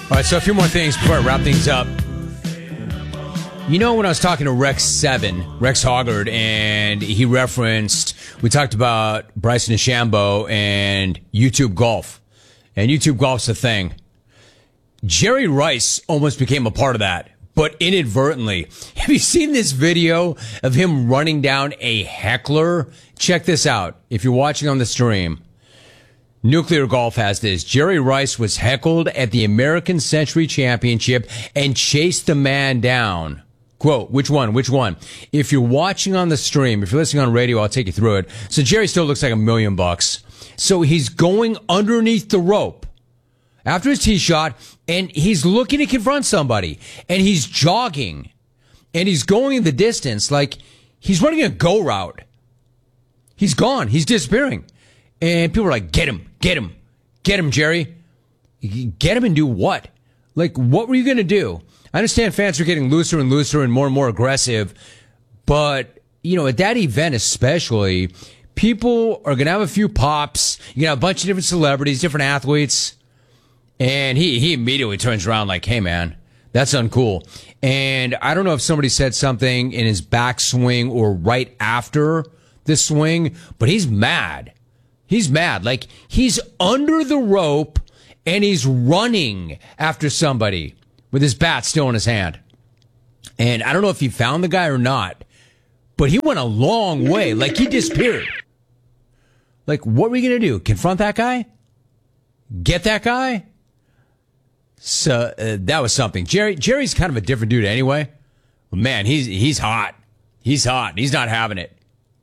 All right, so a few more things before I wrap things up. You know, when I was talking to Rex Hoggard, and he referenced, we talked about Bryson DeChambeau and YouTube golf. And YouTube golf's a thing. Jerry Rice almost became a part of that, but inadvertently. Have you seen this video of him running down a heckler? Check this out if you're watching on the stream. Nuclear Golf has this. Jerry Rice was heckled at the American Century Championship and chased the man down. Quote, which one? If you're watching on the stream, if you're listening on radio, I'll take you through it. So Jerry still looks like $1 million. So he's going underneath the rope after his tee shot, and he's looking to confront somebody, and he's jogging, and he's going the distance like he's running a go route. He's gone. He's disappearing. And people are like, get him, Jerry. Get him and do what? Like, what were you going to do? I understand fans are getting looser and looser and more aggressive, but, you know, at that event especially, people are going to have a few pops. You have a bunch of different celebrities, different athletes, and he immediately turns around like, hey, man, that's uncool. And I don't know if somebody said something in his backswing or right after the swing, but he's mad. He's mad. Like, he's under the rope and he's running after somebody with his bat still in his hand. And I don't know if he found the guy or not, but he went a long way. Like, he disappeared. Like, what were you going to do? Confront that guy? Get that guy? So that was something. Jerry's kind of a different dude anyway. But man, he's hot. He's hot. He's not having it.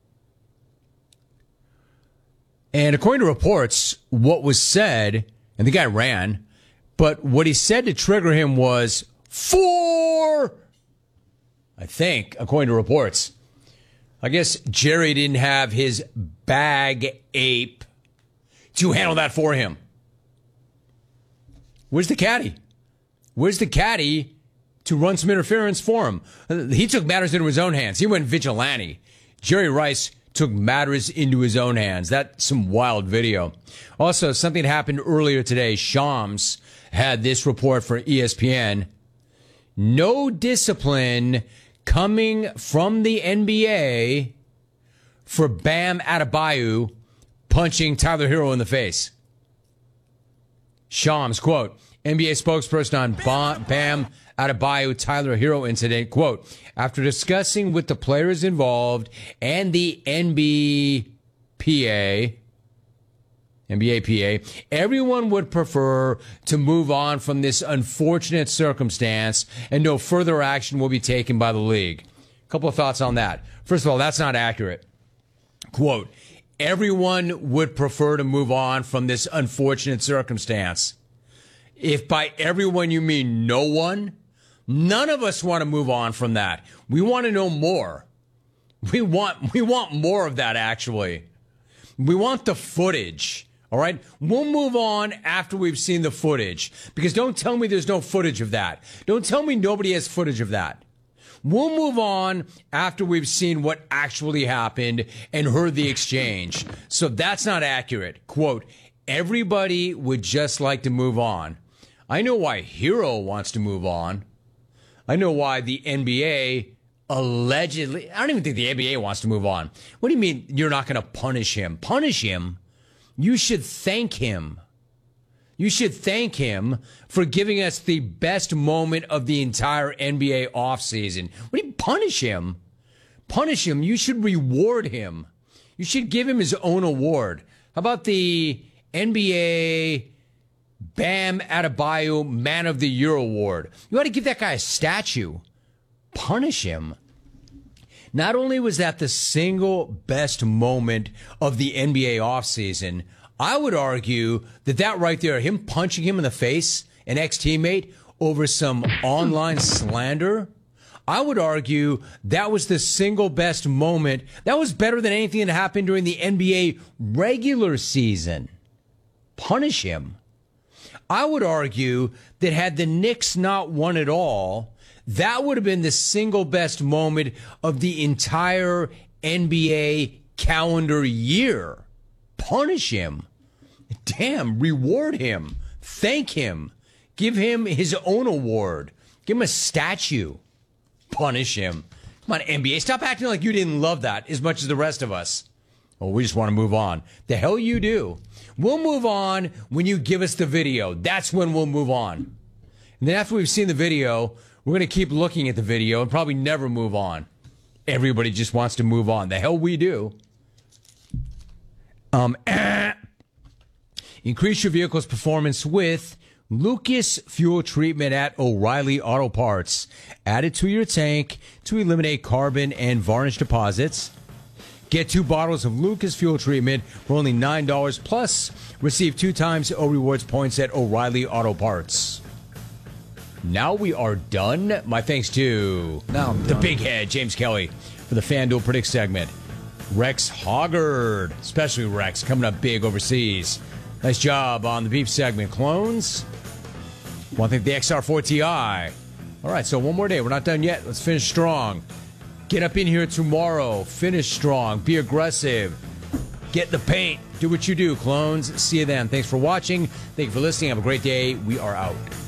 And according to reports, what was said, and the guy ran, but what he said to trigger him was, I think, according to reports. I guess Jerry didn't have his bag ape to handle that for him. Where's the caddy? Where's the caddy to run some interference for him? He took matters into his own hands. He went vigilante. Jerry Rice took matters into his own hands. That's some wild video. Also, something happened earlier today. Shams had this report for ESPN. No discipline coming from the NBA for Bam Adebayo punching Tyler Hero in the face. Shams, quote, NBA spokesperson on Bam Adebayo Tyler Hero incident, quote, after discussing with the players involved and the NBA PA, everyone would prefer to move on from this unfortunate circumstance and no further action will be taken by the league. A couple of thoughts on that. First of all, that's not accurate. Quote, everyone would prefer to move on from this unfortunate circumstance. If by everyone you mean no one, none of us want to move on from that. We want to know more. We want more of that, actually. We want the footage, all right? We'll move on after we've seen the footage, because don't tell me there's no footage of that. Don't tell me nobody has footage of that. We'll move on after we've seen what actually happened and heard the exchange. So that's not accurate. Quote, everybody would just like to move on. I know why Hero wants to move on. I know why the NBA allegedly, I don't even think the NBA wants to move on. What do you mean you're not going to punish him? Punish him? You should thank him. You should thank him for giving us the best moment of the entire NBA offseason. What do you punish him? Punish him. You should reward him. You should give him his own award. How about the NBA Bam Adebayo Man of the Year award? You ought to give that guy a statue. Punish him. Not only was that the single best moment of the NBA offseason, I would argue that right there, him punching him in the face, an ex-teammate, over some online slander, I would argue that was the single best moment. That was better than anything that happened during the NBA regular season. Punish him. I would argue that had the Knicks not won it all, that would have been the single best moment of the entire NBA calendar year. Punish him. Damn, reward him. Thank him. Give him his own award. Give him a statue. Punish him. Come on, NBA. Stop acting like you didn't love that as much as the rest of us. Well, we just want to move on. The hell you do. We'll move on when you give us the video. That's when we'll move on. And then after we've seen the video, we're going to keep looking at the video and probably never move on. Everybody just wants to move on. The hell we do. Increase your vehicle's performance with Lucas Fuel Treatment at O'Reilly Auto Parts. Add it to your tank to eliminate carbon and varnish deposits. Get 2 bottles of Lucas Fuel Treatment for only $9, plus receive 2 times O Rewards points at O'Reilly Auto Parts. Now we are done. My thanks to the big head, James Kelly, for the FanDuel Predict segment. Rex Hoggard, especially Rex, coming up big overseas. Nice job on the beef segment, Clones. Want to thank the XR4 Ti. All right, so one more day. We're not done yet. Let's finish strong. Get up in here tomorrow. Finish strong. Be aggressive. Get the paint. Do what you do, Clones. See you then. Thanks for watching. Thank you for listening. Have a great day. We are out.